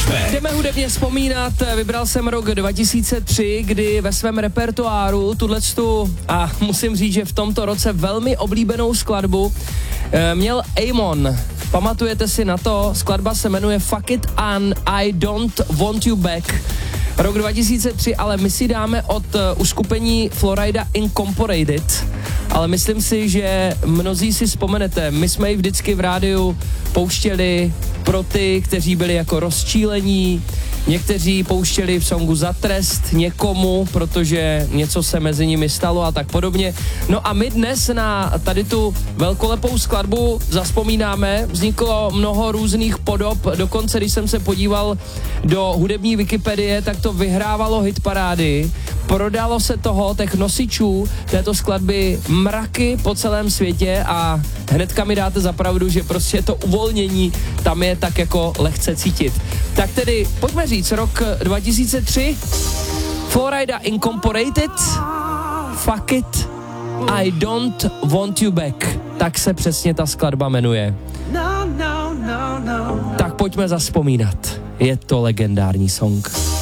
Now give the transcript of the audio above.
Jdeme hudebně vzpomínat, vybral jsem rok 2003, kdy ve svém repertoáru a musím říct, že v tomto roce velmi oblíbenou skladbu měl Amon. Pamatujete si na to? Skladba se jmenuje Fuck It and I Don't Want You Back. Rok 2003, ale my si dáme od uskupení Florida Incorporated, ale myslím si, že mnozí si vzpomenete, my jsme ji vždycky v rádiu pouštěli pro ty, kteří byli jako rozčílení, někteří pouštěli v songu za trest někomu, protože něco se mezi nimi stalo a tak podobně. No a my dnes na tady tu velkolepou skladbu zazpomínáme, vzniklo mnoho různých podob, dokonce když jsem se podíval do hudební Wikipedie, tak to vyhrávalo hitparády, prodalo se těch nosičů této skladby mraky po celém světě a hnedka mi dáte za pravdu, že prostě to uvolnění tam je tak jako lehce cítit. Tak tedy pojďme říct, rok 2003, Florida Incorporated, Fuck It, I Don't Want You Back, tak se přesně ta skladba jmenuje. Tak pojďme zazpomínat, je to legendární song.